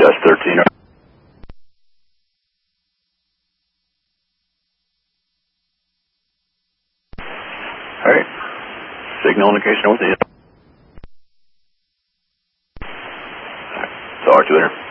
2-13. Alright. Signal indication with you. So R2 enter.